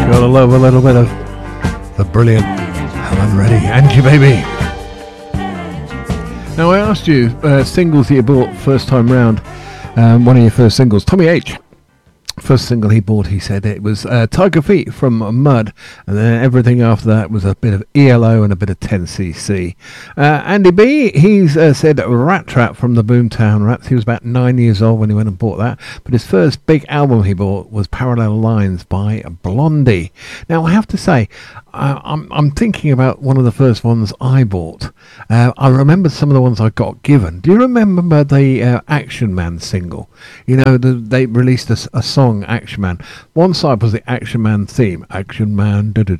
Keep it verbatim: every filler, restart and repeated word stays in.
Gotta love a little bit of the brilliant Helen Reddy, Angie Baby. Now I asked you uh, singles that you bought first time round. Um, one of your first singles, Tommy H. First single he bought, he said it was uh, Tiger Feet from Mud, and then everything after that was a bit of E L O and a bit of ten C C. Uh, Andy B, he's uh, said Rat Trap from the Boomtown Rats. He was about nine years old when he went and bought that, but his first big album he bought was Parallel Lines by Blondie. Now I have to say, uh, I'm, I'm thinking about one of the first ones I bought. Uh, I remember some of the ones I got given. Do you remember the uh, Action Man single? You know, the, they released a, a song, Action Man. One side was the Action Man theme, Action Man, da da